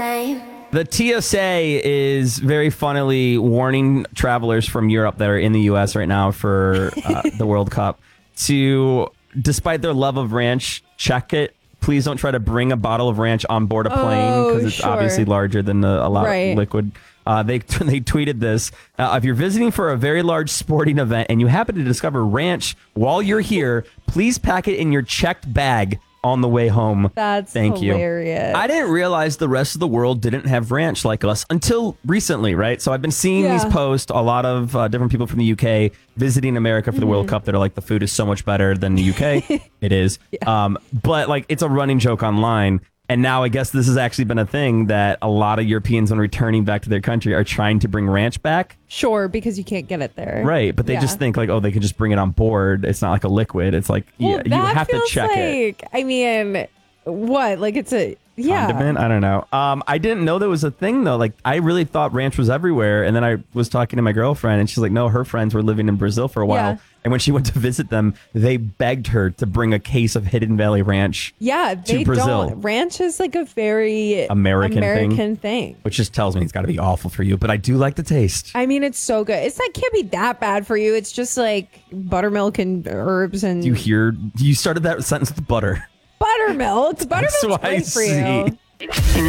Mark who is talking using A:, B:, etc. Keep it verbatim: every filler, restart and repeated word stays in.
A: same.
B: The T S A is very funnily warning travelers from Europe that are in the U S right now for uh, the World Cup to, despite their love of ranch, check it. Please don't try to bring a bottle of ranch on board a plane because
C: Oh,
B: it's
C: sure.
B: obviously larger than the allowed
C: Right.
B: liquid. Uh, they they tweeted this. Uh, if you're visiting for a very large sporting event and you happen to discover ranch while you're here, please pack it in your checked bag on the way home.
C: That's
B: Thank
C: hilarious.
B: you. I didn't realize the rest of the world didn't have ranch like us until recently, right? So I've been seeing
C: Yeah.
B: these posts, a lot of uh, different people from the U K visiting America for the
C: Mm-hmm.
B: World Cup that are like, the food is so much better than the U K. It is. Um, but like, it's a running joke online. And now I guess this has actually been a thing that a lot of Europeans, when returning back to their country, are trying to bring ranch back.
C: Sure, because you can't get it there.
B: Right. But they
C: Yeah.
B: just think like, oh, they can just bring it on board. It's not like a liquid. It's like,
C: Well,
B: yeah, you
C: that
B: have to
C: feels
B: check it.
C: like, I mean, what? Like it's a yeah.
B: Condiment? I don't know. Um, I didn't know there was a thing though. Like I really thought ranch was everywhere, and then I was talking to my girlfriend, and she's like, "No, her friends were living in Brazil for a while,
C: Yeah.
B: and when she went to visit them, they begged her to bring a case of Hidden Valley Ranch,
C: Yeah, they
B: Brazil.
C: don't. Ranch is like a very
B: American thing.
C: American thing.
B: which just tells me it's got to be awful for you. But I do like the taste.
C: I mean, it's so good. It's not can't be that bad for you. It's just like buttermilk and herbs and
B: You hear? You started that sentence with butter.
C: buttermilk. Buttermilk's
B: what I
C: great for you.
B: see.